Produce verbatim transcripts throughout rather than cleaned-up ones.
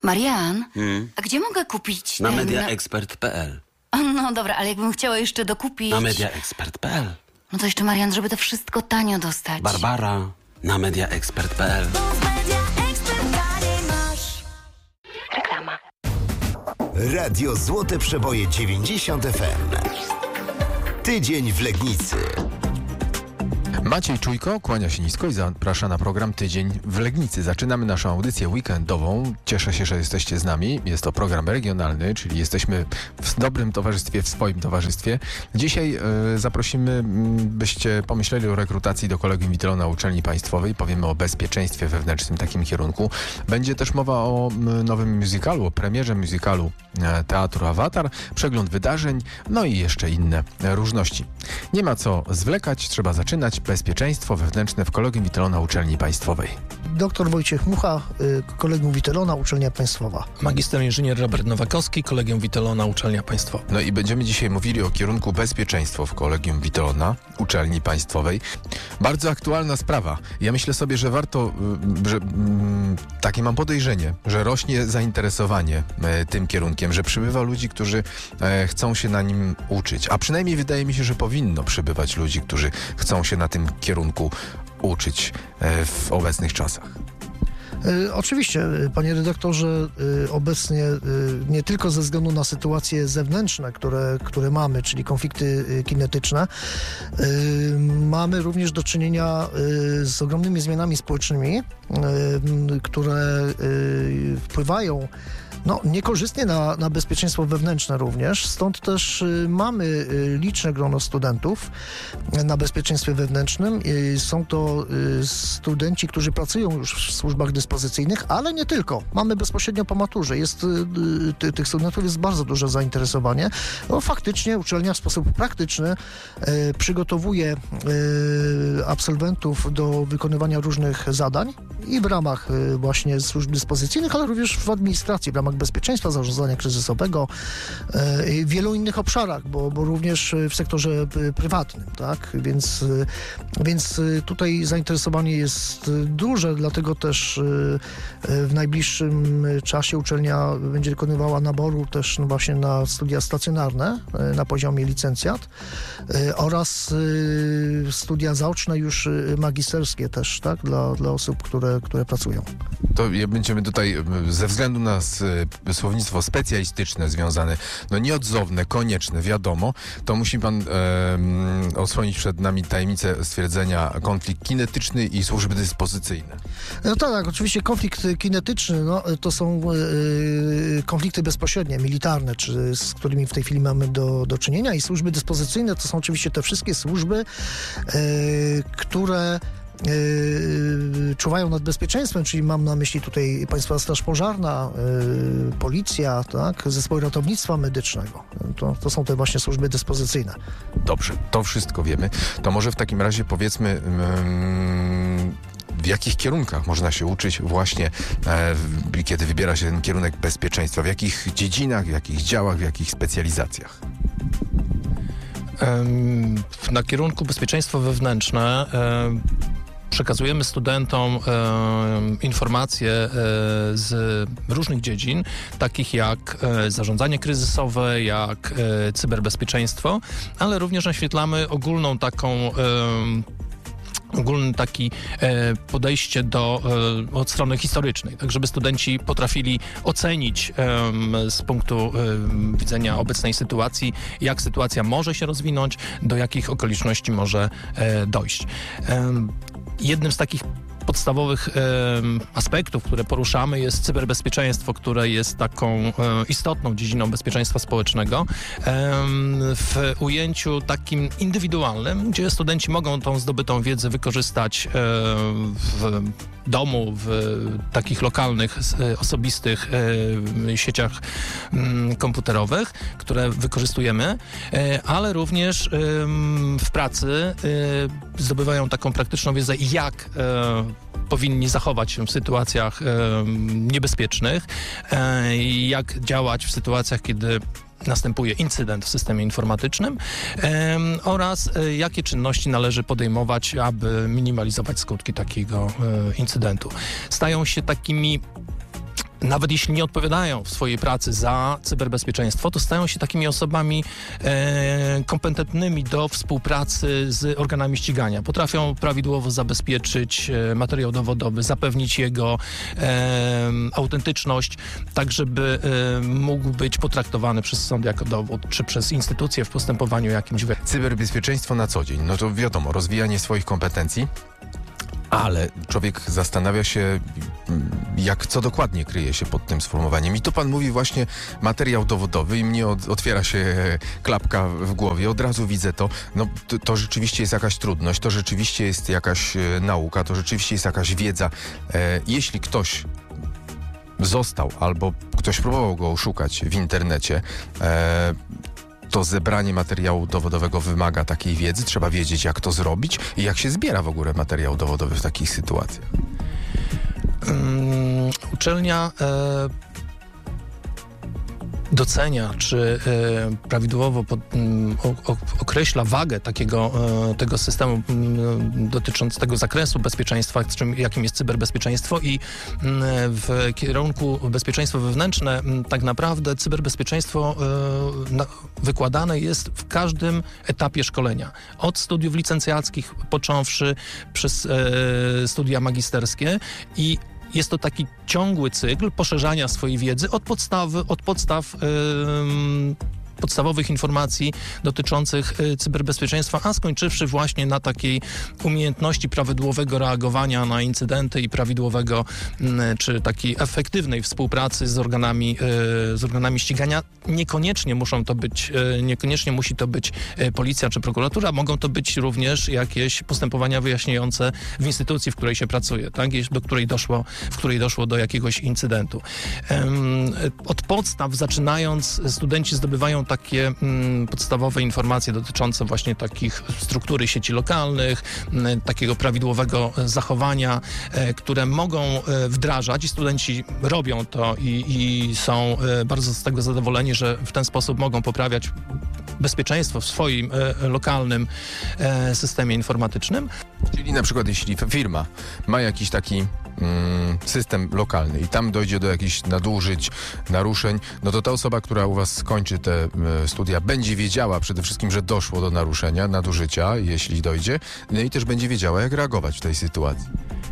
Marian, Hmm? a gdzie mogę kupić Na ten... mediaexpert kropka p l. No dobra, ale jakbym chciała jeszcze dokupić... Na mediaexpert kropka p l. No to jeszcze, Marian, żeby to wszystko tanio dostać. Barbara, na mediaexpert kropka p l. Reklama. Radio Złote Przeboje dziewięćdziesiąt F M. Tydzień w Legnicy. Maciej Czujko kłania się nisko i zaprasza na program Tydzień w Legnicy. Zaczynamy naszą audycję weekendową. Cieszę się, że jesteście z nami. Jest to program regionalny, czyli jesteśmy w dobrym towarzystwie, w swoim towarzystwie. Dzisiaj y, zaprosimy, m, byście pomyśleli o rekrutacji do Kolegium Witelo na Uczelni Państwowej. Powiemy o bezpieczeństwie wewnętrznym, takim kierunku. Będzie też mowa o m, nowym musicalu, o premierze musicalu e, Teatru Awatar, przegląd wydarzeń, no i jeszcze inne e, różności. Nie ma co zwlekać, trzeba zaczynać. Bezpieczeństwo wewnętrzne w Kolegium Witelo na Uczelni Państwowej. Doktor Wojciech Mucha, Kolegium Witelo, Uczelnia Państwowa. Magister inżynier Robert Nowakowski, Kolegium Witelo, Uczelnia Państwowa. No i będziemy dzisiaj mówili o kierunku bezpieczeństwo w Kolegium Witelo, Uczelni Państwowej. Bardzo aktualna sprawa. Ja myślę sobie, że warto, że mm, takie mam podejrzenie, że rośnie zainteresowanie e, tym kierunkiem, że przybywa ludzi, którzy e, chcą się na nim uczyć. A przynajmniej wydaje mi się, że powinno przybywać ludzi, którzy chcą się na tym kierunku uczyć e, w obecnych czasach. Y, oczywiście, panie redaktorze, y, obecnie y, nie tylko ze względu na sytuacje zewnętrzne, które, które mamy, czyli konflikty y, kinetyczne, y, mamy również do czynienia y, z ogromnymi zmianami społecznymi, y, które y, wpływają no, niekorzystnie na, na bezpieczeństwo wewnętrzne również. Stąd też y, mamy y, liczne grono studentów y, na bezpieczeństwie wewnętrznym. Y, są to y, studenci, którzy pracują już w służbach dyspozycyjnych, ale nie tylko. Mamy bezpośrednio po maturze. Jest, y, y, tych studentów jest bardzo duże zainteresowanie. No, faktycznie uczelnia w sposób praktyczny y, przygotowuje y, absolwentów do wykonywania różnych zadań i w ramach y, właśnie służb dyspozycyjnych, ale również w administracji, w ramach bezpieczeństwa, zarządzania kryzysowego, w wielu innych obszarach, bo, bo również w sektorze prywatnym, tak? Więc, więc tutaj zainteresowanie jest duże, dlatego też w najbliższym czasie uczelnia będzie dokonywała naboru też no właśnie na studia stacjonarne na poziomie licencjat oraz studia zaoczne już magisterskie też, tak? Dla, dla osób, które, które pracują. To będziemy tutaj ze względu na słownictwo specjalistyczne związane, no nieodzowne, konieczne, wiadomo, to musi pan e, osłonić przed nami tajemnicę stwierdzenia konflikt kinetyczny i służby dyspozycyjne. No tak, tak, oczywiście konflikt kinetyczny, no, to są e, konflikty bezpośrednie, militarne, czy, z którymi w tej chwili mamy do, do czynienia, i służby dyspozycyjne to są oczywiście te wszystkie służby, e, które Yy, czuwają nad bezpieczeństwem, czyli mam na myśli tutaj Państwowa Straż Pożarna, yy, policja, tak, zespoły ratownictwa medycznego. To, to są te właśnie służby dyspozycyjne. Dobrze, to wszystko wiemy. To może w takim razie powiedzmy, yy, w jakich kierunkach można się uczyć właśnie, e, kiedy wybiera się ten kierunek bezpieczeństwa? W jakich dziedzinach, w jakich działach, w jakich specjalizacjach? Na kierunku bezpieczeństwo wewnętrzne przekazujemy studentom informacje z różnych dziedzin, takich jak zarządzanie kryzysowe, jak cyberbezpieczeństwo, ale również naświetlamy ogólną taką ogólne takie e, podejście do, e, od strony historycznej, tak żeby studenci potrafili ocenić e, z punktu e, widzenia obecnej sytuacji, jak sytuacja może się rozwinąć, do jakich okoliczności może e, dojść. E, jednym z takich podstawowych e, aspektów, które poruszamy, jest cyberbezpieczeństwo, które jest taką e, istotną dziedziną bezpieczeństwa społecznego e, w ujęciu takim indywidualnym, gdzie studenci mogą tą zdobytą wiedzę wykorzystać e, w domu, w takich lokalnych, e, osobistych e, sieciach m, komputerowych, które wykorzystujemy, e, ale również e, w pracy e, zdobywają taką praktyczną wiedzę, jak e, powinni zachować się w sytuacjach e, niebezpiecznych, e, jak działać w sytuacjach, kiedy następuje incydent w systemie informatycznym e, oraz e, jakie czynności należy podejmować, aby minimalizować skutki takiego e, incydentu. Stają się takimi nawet jeśli nie odpowiadają w swojej pracy za cyberbezpieczeństwo, to stają się takimi osobami e, kompetentnymi do współpracy z organami ścigania. Potrafią prawidłowo zabezpieczyć e, materiał dowodowy, zapewnić jego e, autentyczność, tak żeby e, mógł być potraktowany przez sąd jako dowód, czy przez instytucje w postępowaniu jakimś. Cyberbezpieczeństwo na co dzień, no to wiadomo, rozwijanie swoich kompetencji, ale człowiek zastanawia się, jak, co dokładnie kryje się pod tym sformułowaniem. I tu pan mówi właśnie materiał dowodowy i mnie od, otwiera się klapka w głowie. Od razu widzę to. No, to, to rzeczywiście jest jakaś trudność, to rzeczywiście jest jakaś e, nauka, to rzeczywiście jest jakaś wiedza. E, jeśli ktoś został albo ktoś próbował go oszukać w internecie, e, to zebranie materiału dowodowego wymaga takiej wiedzy. Trzeba wiedzieć, jak to zrobić i jak się zbiera w ogóle materiał dowodowy w takich sytuacjach. Um, uczelnia e, docenia, czy e, prawidłowo pod, um, o, o, określa wagę takiego e, tego systemu um, dotyczącego zakresu bezpieczeństwa, czym, jakim jest cyberbezpieczeństwo i um, w kierunku bezpieczeństwo wewnętrzne um, tak naprawdę cyberbezpieczeństwo e, na, wykładane jest w każdym etapie szkolenia. Od studiów licencjackich począwszy przez e, studia magisterskie i jest to taki ciągły cykl poszerzania swojej wiedzy od podstawy, od podstaw yy, podstawowych informacji dotyczących y, cyberbezpieczeństwa, a skończywszy właśnie na takiej umiejętności prawidłowego reagowania na incydenty i prawidłowego y, czy takiej efektywnej współpracy z organami, y, z organami ścigania. Niekoniecznie muszą to być, y, niekoniecznie musi to być y, policja czy prokuratura, mogą to być również jakieś postępowania wyjaśniające w instytucji, w której się pracuje, tak? do której doszło, w której doszło do jakiegoś incydentu. Ym, od podstaw zaczynając studenci zdobywają takie mm, podstawowe informacje dotyczące właśnie takich struktury sieci lokalnych, m, takiego prawidłowego zachowania, e, które mogą e, wdrażać i studenci robią to i, i są e, bardzo z tego zadowoleni, że w ten sposób mogą poprawiać bezpieczeństwo w swoim e, lokalnym e, systemie informatycznym. Czyli na przykład jeśli firma ma jakiś taki mm, system lokalny i tam dojdzie do jakichś nadużyć, naruszeń, no to ta osoba, która u was skończy te y, studia, będzie wiedziała przede wszystkim, że doszło do naruszenia, nadużycia, jeśli dojdzie, no i też będzie wiedziała, jak reagować w tej sytuacji.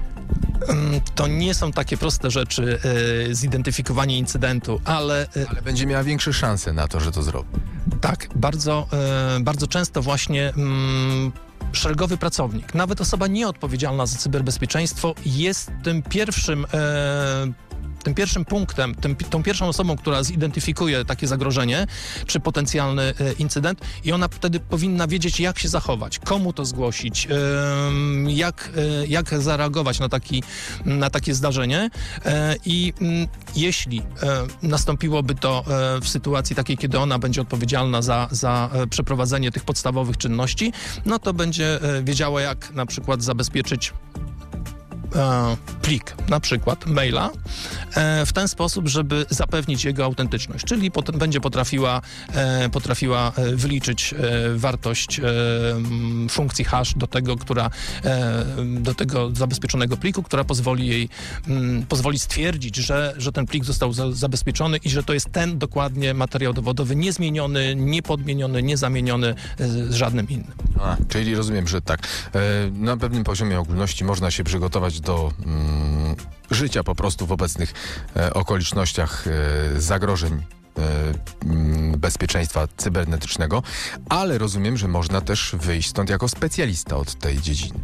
To nie są takie proste rzeczy, y, zidentyfikowanie incydentu, ale... Y, ale będzie miała większe szanse na to, że to zrobi. Tak, bardzo, y, bardzo często właśnie... Mm, szeregowy pracownik, nawet osoba nieodpowiedzialna za cyberbezpieczeństwo jest tym pierwszym, e, tym pierwszym punktem, tym, tą pierwszą osobą, która zidentyfikuje takie zagrożenie czy potencjalny e, incydent i ona wtedy powinna wiedzieć, jak się zachować, komu to zgłosić, e, jak, e, jak zareagować na, taki, na takie zdarzenie e, i m, jeśli e, nastąpiłoby to e, w sytuacji takiej, kiedy ona będzie odpowiedzialna za, za e, przeprowadzenie tych podstawowych czynności, no to będzie e, wiedziała, jak na przykład zabezpieczyć E, plik, na przykład maila, e, w ten sposób, żeby zapewnić jego autentyczność, czyli pot- będzie potrafiła, e, potrafiła e, wyliczyć e, wartość e, m, funkcji hash do tego, która, e, do tego zabezpieczonego pliku, która pozwoli jej, m, pozwoli stwierdzić, że, że ten plik został za- zabezpieczony i że to jest ten dokładnie materiał dowodowy, niezmieniony, niepodmieniony, niezamieniony e, z żadnym innym. A, czyli rozumiem, że tak. E, na pewnym poziomie ogólności można się przygotować do mm, życia po prostu w obecnych e, okolicznościach e, zagrożeń e, m, bezpieczeństwa cybernetycznego, ale rozumiem, że można też wyjść stąd jako specjalista od tej dziedziny.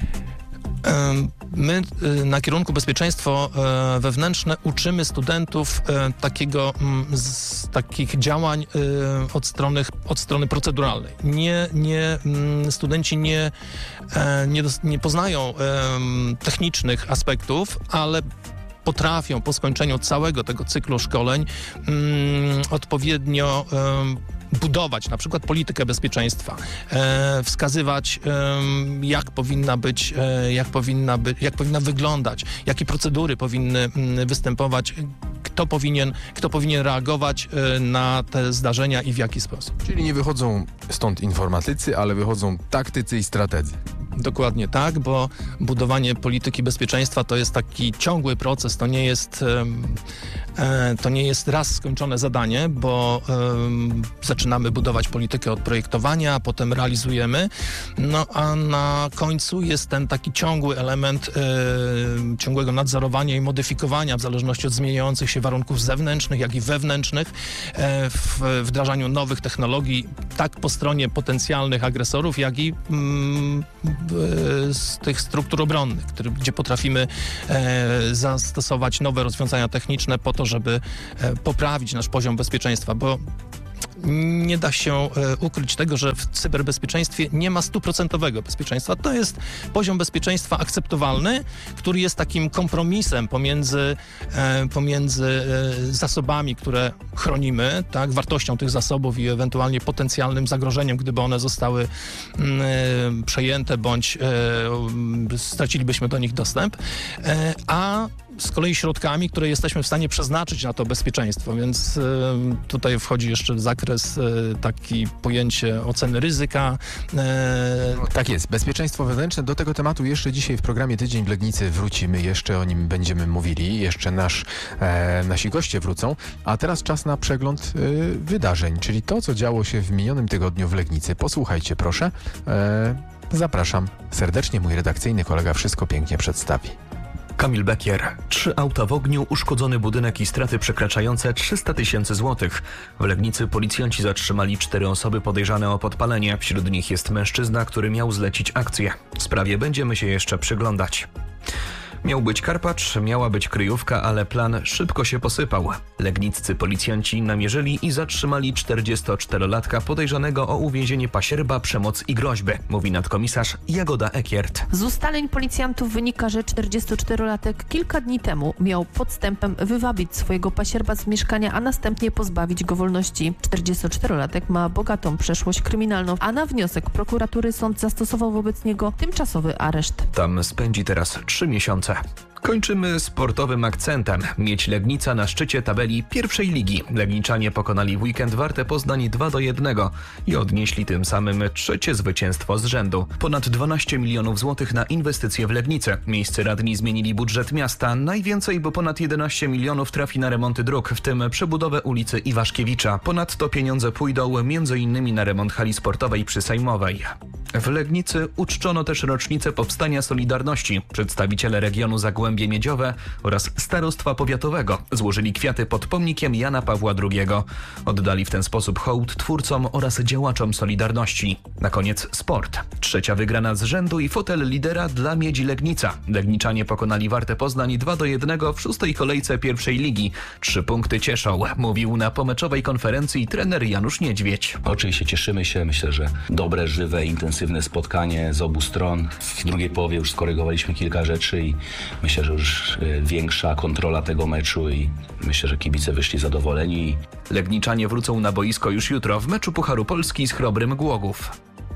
My na kierunku bezpieczeństwo wewnętrzne uczymy studentów takiego, z takich działań od strony, od strony proceduralnej. Nie, nie, studenci nie, nie, nie poznają technicznych aspektów, ale potrafią po skończeniu całego tego cyklu szkoleń odpowiednio budować na przykład politykę bezpieczeństwa, e, wskazywać e, jak powinna być, e, jak powinna być, jak powinna wyglądać, jakie procedury powinny m, występować, kto powinien, kto powinien reagować e, na te zdarzenia i w jaki sposób. Czyli nie wychodzą stąd informatycy, ale wychodzą taktycy i strategzy. Dokładnie tak, bo budowanie polityki bezpieczeństwa to jest taki ciągły proces, to nie jest, e, to nie jest raz skończone zadanie, bo e, zaczynamy budować politykę od projektowania, a potem realizujemy, no a na końcu jest ten taki ciągły element e, ciągłego nadzorowania i modyfikowania w zależności od zmieniających się warunków zewnętrznych, jak i wewnętrznych e, w wdrażaniu nowych technologii, tak po stronie potencjalnych agresorów, jak i mm, z tych struktur obronnych, który, gdzie potrafimy e, zastosować nowe rozwiązania techniczne po to, żeby e, poprawić nasz poziom bezpieczeństwa, bo nie da się e, ukryć tego, że w cyberbezpieczeństwie nie ma stuprocentowego bezpieczeństwa. To jest poziom bezpieczeństwa akceptowalny, który jest takim kompromisem pomiędzy, e, pomiędzy e, zasobami, które chronimy, tak, wartością tych zasobów i ewentualnie potencjalnym zagrożeniem, gdyby one zostały m, e, przejęte bądź e, stracilibyśmy do nich dostęp, e, a z kolei środkami, które jesteśmy w stanie przeznaczyć na to bezpieczeństwo, więc y, tutaj wchodzi jeszcze zakres y, taki pojęcie oceny ryzyka. Y... Tak jest, bezpieczeństwo wewnętrzne. Do tego tematu jeszcze dzisiaj w programie Tydzień w Legnicy wrócimy, jeszcze o nim będziemy mówili, jeszcze nasz, e, nasi goście wrócą, a teraz czas na przegląd y, wydarzeń, czyli to, co działo się w minionym tygodniu w Legnicy. Posłuchajcie proszę. E, zapraszam serdecznie, mój redakcyjny kolega wszystko pięknie przedstawi. Kamil Bekier. Trzy auta w ogniu, uszkodzony budynek i straty przekraczające trzysta tysięcy złotych. W Legnicy policjanci zatrzymali cztery osoby podejrzane o podpalenie. Wśród nich jest mężczyzna, który miał zlecić akcję. Sprawie będziemy się jeszcze przyglądać. Miał być Karpacz, miała być kryjówka, ale plan szybko się posypał. Legniccy policjanci namierzyli i zatrzymali czterdziestoczterolatka podejrzanego o uwięzienie pasierba, przemoc i groźby, mówi nadkomisarz Jagoda Ekiert. Z ustaleń policjantów wynika, że czterdziestoczterolatek kilka dni temu miał podstępem wywabić swojego pasierba z mieszkania, a następnie pozbawić go wolności. czterdziestoczterolatek ma bogatą przeszłość kryminalną, a na wniosek prokuratury sąd zastosował wobec niego tymczasowy areszt. Tam spędzi teraz trzy miesiące. Kończymy sportowym akcentem. Miedź Legnica na szczycie tabeli pierwszej ligi. Legniczanie pokonali w weekend Wartę Poznań dwa do jednego i odnieśli tym samym trzecie zwycięstwo z rzędu. Ponad dwanaście milionów złotych na inwestycje w Legnicę. Miejscy radni zmienili budżet miasta. Najwięcej, bo ponad jedenaście milionów trafi na remonty dróg, w tym przebudowę ulicy Iwaszkiewicza. Ponadto pieniądze pójdą między innymi na remont hali sportowej przy Sejmowej. W Legnicy uczczono też rocznicę powstania Solidarności. Przedstawiciele regionu Zagłębie Miedziowe oraz Starostwa Powiatowego złożyli kwiaty pod pomnikiem Jana Pawła drugiego. Oddali w ten sposób hołd twórcom oraz działaczom Solidarności. Na koniec sport. Trzecia wygrana z rzędu i fotel lidera dla Miedzi Legnica. Legniczanie pokonali Wartę Poznań dwa do jednego w szóstej kolejce pierwszej ligi. Trzy punkty cieszą, mówił na pomeczowej konferencji trener Janusz Niedźwiedź. Oczywiście cieszymy się, myślę, że dobre, żywe, intensywne spotkanie z obu stron. W drugiej połowie już skorygowaliśmy kilka rzeczy i myślę, że już większa kontrola tego meczu i myślę, że kibice wyszli zadowoleni. Legniczanie wrócą na boisko już jutro w meczu Pucharu Polski z Chrobrym Głogów.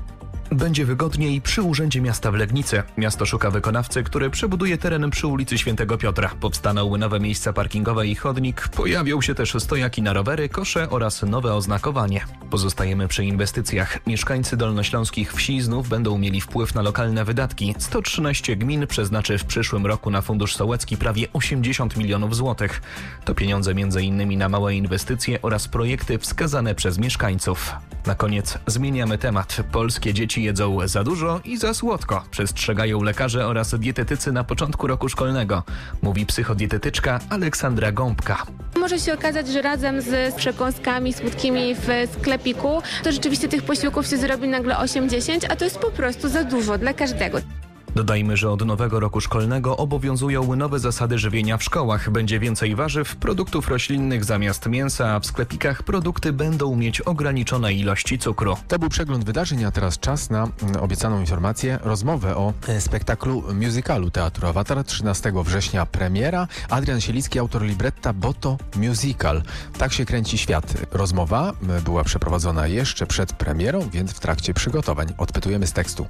Będzie wygodniej przy Urzędzie Miasta w Legnicy. Miasto szuka wykonawcy, który przebuduje teren przy ulicy Świętego Piotra. Powstaną nowe miejsca parkingowe i chodnik. Pojawią się też stojaki na rowery, kosze oraz nowe oznakowanie. Pozostajemy przy inwestycjach. Mieszkańcy dolnośląskich wsi znów będą mieli wpływ na lokalne wydatki. sto trzynaście gmin przeznaczy w przyszłym roku na Fundusz Sołecki prawie osiemdziesiąt milionów złotych. To pieniądze m.in. na małe inwestycje oraz projekty wskazane przez mieszkańców. Na koniec zmieniamy temat. Polskie dzieci jedzą za dużo i za słodko. Przestrzegają lekarze oraz dietetycy na początku roku szkolnego. Mówi psychodietetyczka Aleksandra Gąbka. Może się okazać, że razem z przekąskami słodkimi w sklepiku to rzeczywiście tych posiłków się zrobi nagle osiem dziesięć, a to jest po prostu za dużo dla każdego. Dodajmy, że od nowego roku szkolnego obowiązują nowe zasady żywienia w szkołach. Będzie więcej warzyw, produktów roślinnych zamiast mięsa, a w sklepikach produkty będą mieć ograniczone ilości cukru. To był przegląd wydarzeń, a teraz czas na obiecaną informację, rozmowę o spektaklu musicalu Teatru Awatar. trzynastego września premiera. Adrian Sielicki, autor libretta, bo to musical. Tak się kręci świat. Rozmowa była przeprowadzona jeszcze przed premierą, więc w trakcie przygotowań. Odpytujemy z tekstu.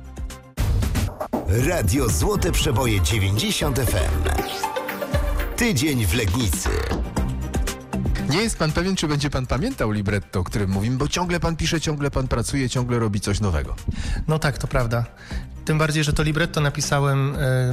Radio Złote Przeboje dziewięćdziesiąt F M. Tydzień w Legnicy. Nie jest pan pewien, czy będzie pan pamiętał libretto, o którym mówimy, bo ciągle pan pisze, ciągle pan pracuje, ciągle robi coś nowego. No tak, to prawda. Tym bardziej, że to libretto napisałem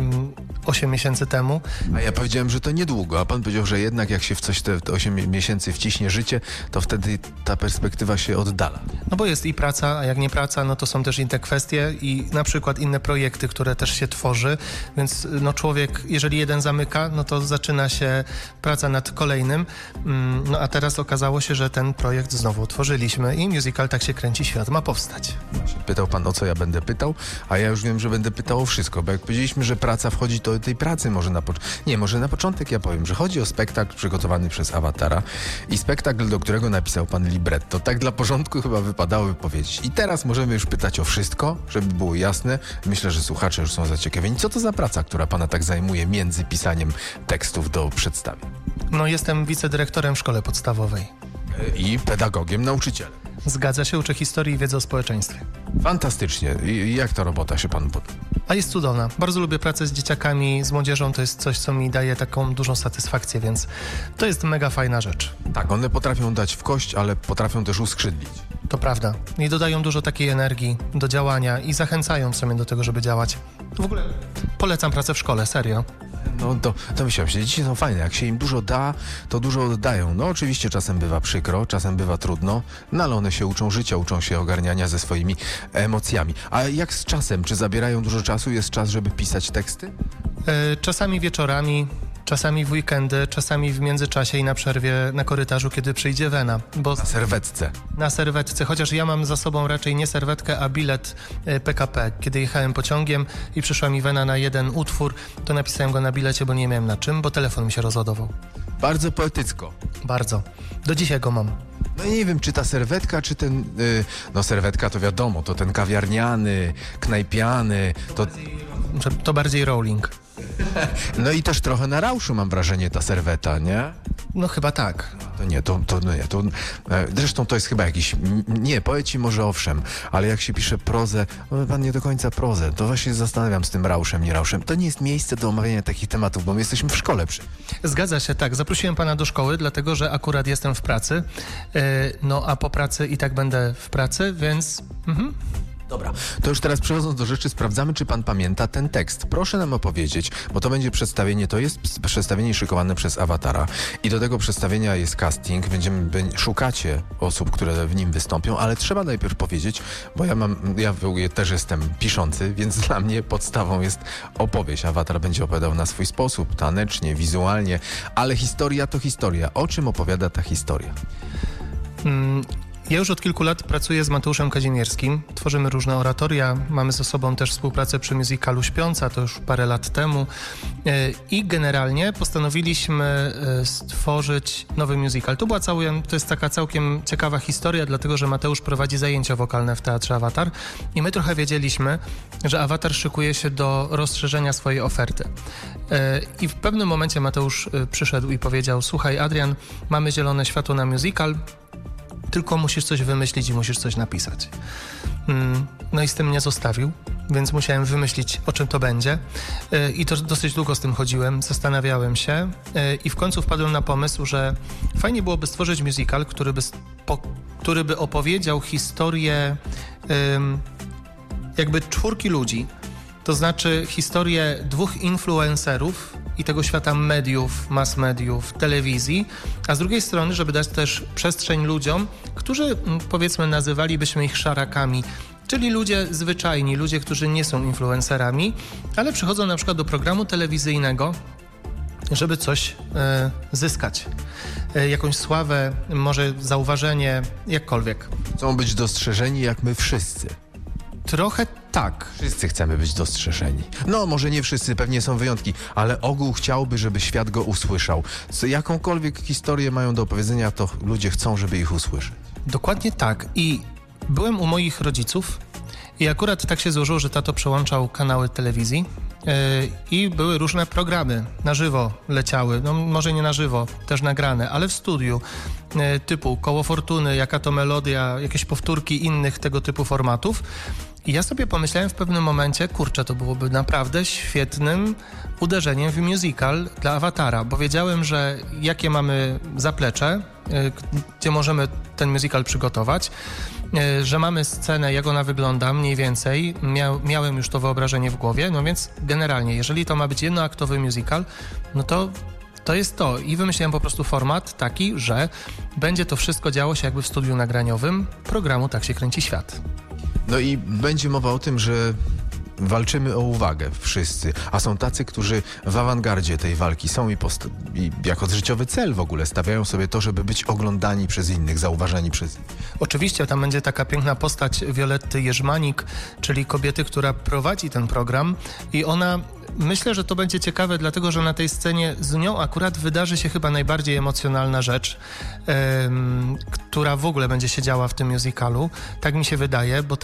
osiem miesięcy temu. A ja powiedziałem, że to niedługo, a pan powiedział, że jednak jak się w coś te osiem miesięcy wciśnie życie, to wtedy ta perspektywa się oddala. No bo jest i praca, a jak nie praca, no to są też inne kwestie i na przykład inne projekty, które też się tworzy, więc no człowiek, jeżeli jeden zamyka, no to zaczyna się praca nad kolejnym, no a teraz okazało się, że ten projekt znowu otworzyliśmy i musical Tak się kręci, świat ma powstać. Pytał pan, o co ja będę pytał, a ja już wiem, że będę pytał o wszystko, bo jak powiedzieliśmy, że praca wchodzi, to tej pracy może na początek... Nie, może na początek ja powiem, że chodzi o spektakl przygotowany przez Awatara i spektakl, do którego napisał pan libretto. Tak dla porządku chyba wypadałoby powiedzieć. I teraz możemy już pytać o wszystko, żeby było jasne. Myślę, że słuchacze już są zaciekawieni. Co to za praca, która pana tak zajmuje między pisaniem tekstów do przedstawień? No jestem wicedyrektorem w szkole podstawowej. I pedagogiem, nauczycielem. Zgadza się, uczę historii i wiedzy o społeczeństwie. Fantastycznie. I jak ta robota się panu podoba? A jest cudowna. Bardzo lubię pracę z dzieciakami, z młodzieżą. To jest coś, co mi daje taką dużą satysfakcję, więc to jest mega fajna rzecz. Tak, one potrafią dać w kość, ale potrafią też uskrzydlić. To prawda. I dodają dużo takiej energii do działania i zachęcają w sumie do tego, żeby działać. W ogóle polecam pracę w szkole, serio. No to, to myślałem się, dzieci są fajne, jak się im dużo da, to dużo oddają. No oczywiście czasem bywa przykro, czasem bywa trudno, no ale one się uczą życia, uczą się ogarniania ze swoimi emocjami. A jak z czasem? Czy zabierają dużo czasu? Jest czas, żeby pisać teksty? Yy, czasami wieczorami, czasami w weekendy, czasami w międzyczasie i na przerwie na korytarzu, kiedy przyjdzie wena. Bo na serwetce. Na serwetce, chociaż ja mam za sobą raczej nie serwetkę, a bilet P K P. Kiedy jechałem pociągiem i przyszła mi wena na jeden utwór, to napisałem go na bilecie, bo nie miałem na czym, bo telefon mi się rozładował. Bardzo poetycko. Bardzo. Do dzisiaj go mam. No nie wiem, czy ta serwetka, czy ten... Yy, no serwetka to wiadomo, to ten kawiarniany, knajpiany, to... To bardziej rolling. No i też trochę na rauszu mam wrażenie ta serweta, nie? No chyba tak. To nie, to, to nie, to... Zresztą to jest chyba jakiś... Nie, poeci może owszem, ale jak się pisze prozę, no pan nie do końca prozę, to właśnie się zastanawiam z tym rauszem, nie rauszem. To nie jest miejsce do omawiania takich tematów, bo my jesteśmy w szkole przy... Zgadza się, tak. Zaprosiłem pana do szkoły, dlatego że akurat jestem w pracy. Yy, no a po pracy i tak będę w pracy, więc... Mhm. Dobra, to już teraz przechodząc do rzeczy, sprawdzamy, czy pan pamięta ten tekst. Proszę nam opowiedzieć, bo to będzie przedstawienie, to jest przedstawienie szykowane przez Awatara i do tego przedstawienia jest casting, będziemy, szukacie osób, które w nim wystąpią, ale trzeba najpierw powiedzieć, bo ja mam, ja w ogóle też jestem piszący, więc dla mnie podstawą jest opowieść. Awatar będzie opowiadał na swój sposób, tanecznie, wizualnie, ale historia to historia. O czym opowiada ta historia? Mm. Ja już od kilku lat pracuję z Mateuszem Kazimierskim. Tworzymy różne oratoria. Mamy ze sobą też współpracę przy musicalu Śpiąca, to już parę lat temu. I generalnie postanowiliśmy stworzyć nowy musical. To była całkiem, to jest taka całkiem ciekawa historia, dlatego że Mateusz prowadzi zajęcia wokalne w Teatrze Awatar i my trochę wiedzieliśmy, że Awatar szykuje się do rozszerzenia swojej oferty. I w pewnym momencie Mateusz przyszedł i powiedział: słuchaj, Adrian, mamy zielone światło na musical, tylko musisz coś wymyślić i musisz coś napisać. No i z tym mnie zostawił, więc musiałem wymyślić, o czym to będzie. I to dosyć długo z tym chodziłem, zastanawiałem się i w końcu wpadłem na pomysł, że fajnie byłoby stworzyć musical, który by, po, który by opowiedział historię um, jakby czwórki ludzi. To znaczy historię dwóch influencerów i tego świata mediów, mass mediów, telewizji, a z drugiej strony, żeby dać też przestrzeń ludziom, którzy, powiedzmy, nazywalibyśmy ich szarakami, czyli ludzie zwyczajni, ludzie, którzy nie są influencerami, ale przychodzą na przykład do programu telewizyjnego, żeby coś e, zyskać. E, jakąś sławę, może zauważenie, jakkolwiek. Chcą być dostrzeżeni jak my wszyscy. Trochę tak. Wszyscy chcemy być dostrzeżeni. No, może nie wszyscy, pewnie są wyjątki, ale ogół chciałby, żeby świat go usłyszał. Co, jakąkolwiek historię mają do opowiedzenia, to ludzie chcą, żeby ich usłyszeć. Dokładnie tak. I byłem u moich rodziców i akurat tak się złożyło, że tato przełączał kanały telewizji yy, i były różne programy na żywo leciały. No może nie na żywo, też nagrane, ale w studiu. Yy, typu Koło Fortuny, Jaka to melodia, jakieś powtórki innych tego typu formatów. I ja sobie pomyślałem w pewnym momencie, kurczę, to byłoby naprawdę świetnym uderzeniem w musical dla Awatara, bo wiedziałem, że jakie mamy zaplecze, gdzie możemy ten musical przygotować, że mamy scenę, jak ona wygląda mniej więcej. Mia, miałem już to wyobrażenie w głowie, no więc generalnie, jeżeli to ma być jednoaktowy musical, no to to jest to. I wymyśliłem po prostu format taki, że będzie to wszystko działo się jakby w studiu nagraniowym programu Tak się kręci świat. No i będzie mowa o tym, że walczymy o uwagę wszyscy, a są tacy, którzy w awangardzie tej walki są i, post- i jako życiowy cel w ogóle stawiają sobie to, żeby być oglądani przez innych, zauważani przez innych. Oczywiście tam będzie taka piękna postać Violetty Jerzmanik, czyli kobiety, która prowadzi ten program i ona, myślę, że to będzie ciekawe, dlatego że na tej scenie z nią akurat wydarzy się chyba najbardziej emocjonalna rzecz, ym, która w ogóle będzie się działa w tym musicalu. Tak mi się wydaje, bo tam